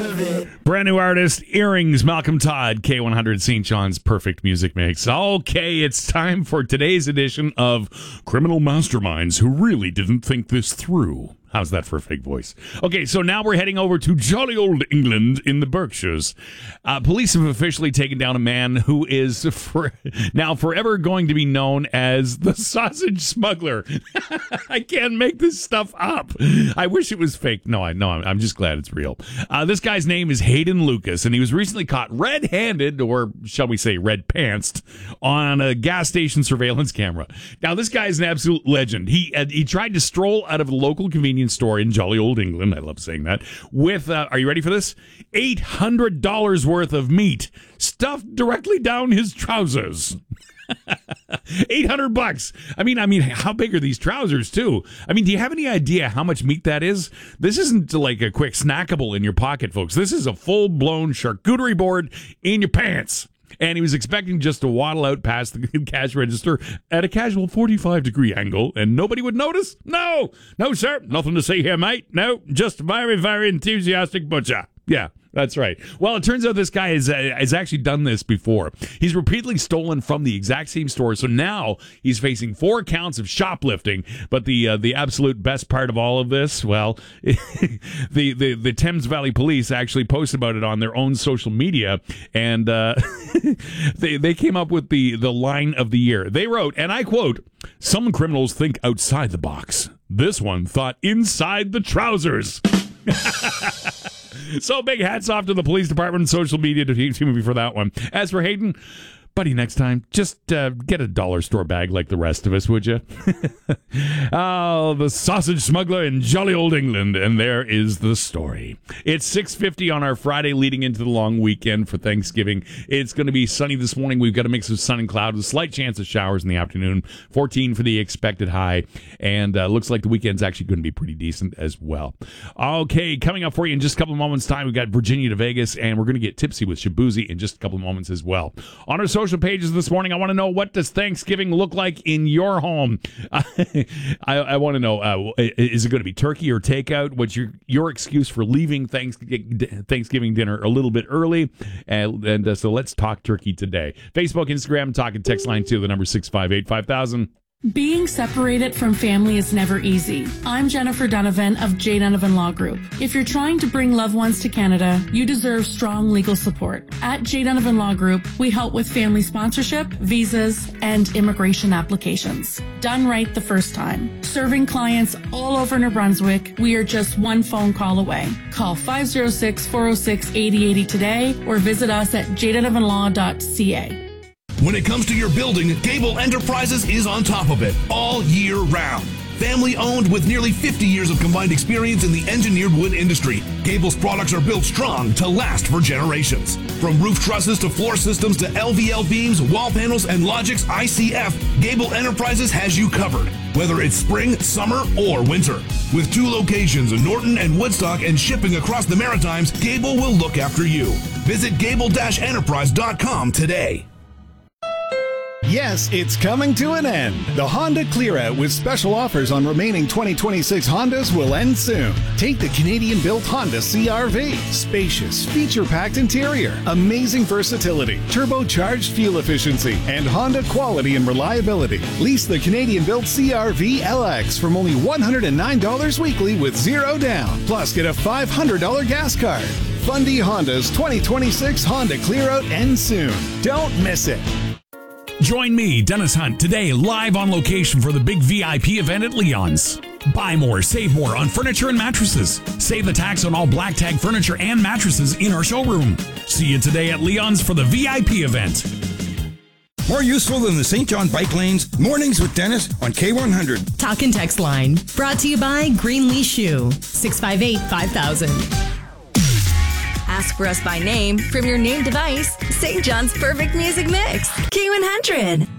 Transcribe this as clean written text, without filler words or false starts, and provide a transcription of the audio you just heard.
of it. Brand new artist, Earrings, Malcolm Todd, K100 St. John's Perfect Music Mix. Okay, it's time for today's edition of Criminal Masterminds Who Really Didn't Think This Through. How's that for a fake voice? Okay, so now we're heading over to jolly old England in the Berkshires. Police have officially taken down a man who is now forever going to be known as the sausage smuggler. I can't make this stuff up. I wish it was fake. No, I'm just glad it's real. This guy's name is Hayden Lucas, and he was recently caught red-handed, or shall we say red-pantsed, on a gas station surveillance camera. Now, this guy is an absolute legend. He tried to stroll out of a local convenience store in jolly old England, I love saying that, with, are you ready for this? $800 worth of meat stuffed directly down his trousers. $800. I mean, how big are these trousers, too? I mean, do you have any idea how much meat that is? This isn't like a quick snackable in your pocket, folks. This is a full-blown charcuterie board in your pants. And he was expecting just to waddle out past the cash register at a casual 45-degree angle, and nobody would notice? No, sir. Nothing to see here, mate. No, just a very, very enthusiastic butcher. Yeah, that's right. Well, it turns out this guy has actually done this before. He's repeatedly stolen from the exact same store, so now he's facing 4 counts of shoplifting. But the absolute best part of all of this, well, the Thames Valley Police actually posted about it on their own social media, and they came up with the line of the year. They wrote, and I quote, "Some criminals think outside the box. This one thought inside the trousers." So big hats off to the police department and social media team for that one. As for Hayden, buddy, next time, just get a dollar store bag like the rest of us, would you? Oh, the sausage smuggler in jolly old England, and there is the story. It's 6:50 on our Friday leading into the long weekend for Thanksgiving. It's going to be sunny this morning. We've got a mix of sun and cloud with a slight chance of showers in the afternoon. 14 for the expected high, and looks like the weekend's actually going to be pretty decent as well. Okay, coming up for you in just a couple of moments' time, we've got Virginia to Vegas, and we're going to get tipsy with Shabuzi in just a couple of moments as well. On our social pages this morning, I want to know, what does Thanksgiving look like in your home? I want to know, is it going to be turkey or takeout? What's your excuse for leaving Thanksgiving dinner a little bit early? And so let's talk turkey today. Facebook, Instagram, talk and text line 2, the number 658-5000. Being separated from family is never easy. I'm Jennifer Donovan of J. Donovan Law Group. If you're trying to bring loved ones to Canada, you deserve strong legal support. At J. Donovan Law Group, we help with family sponsorship, visas, and immigration applications. Done right the first time. Serving clients all over New Brunswick, we are just one phone call away. Call 506-406-8080 today or visit us at jdonovanlaw.ca. When it comes to your building, Gable Enterprises is on top of it all year round. Family owned with nearly 50 years of combined experience in the engineered wood industry, Gable's products are built strong to last for generations. From roof trusses to floor systems to LVL beams, wall panels, and Logix ICF, Gable Enterprises has you covered, whether it's spring, summer, or winter. With 2 locations in Norton and Woodstock and shipping across the Maritimes, Gable will look after you. Visit gable-enterprise.com today. Yes, it's coming to an end. The Honda Clear Out with special offers on remaining 2026 Hondas will end soon. Take the Canadian-built Honda CR-V. Spacious, feature-packed interior, amazing versatility, turbocharged fuel efficiency, and Honda quality and reliability. Lease the Canadian-built CR-V LX from only $109 weekly with 0 down. Plus, get a $500 gas card. Fundy Honda's 2026 Honda Clear Out ends soon. Don't miss it. Join me, Dennis Hunt, today live on location for the big VIP event at Leon's. Buy more, save more on furniture and mattresses. Save the tax on all black tag furniture and mattresses in our showroom. See you today at Leon's for the VIP event. More useful than the St. John bike lanes, Mornings with Dennis on K100. Talk and text line. Brought to you by Greenlee Shoe. 658-5000. Ask for us by name from your named device. St. John's Perfect Music Mix. K100.